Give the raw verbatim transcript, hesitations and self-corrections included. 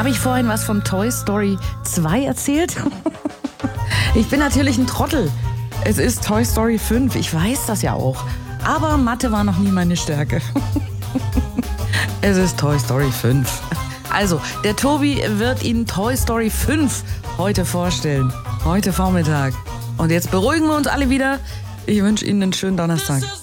Habe ich vorhin was von Toy Story zwei erzählt? Ich bin natürlich ein Trottel. Es ist Toy Story fünf, ich weiß das ja auch. Aber Mathe war noch nie meine Stärke. Es ist Toy Story fünf. Also, der Tobi wird Ihnen Toy Story fünf heute vorstellen. Heute Vormittag. Und jetzt beruhigen wir uns alle wieder. Ich wünsche Ihnen einen schönen Donnerstag.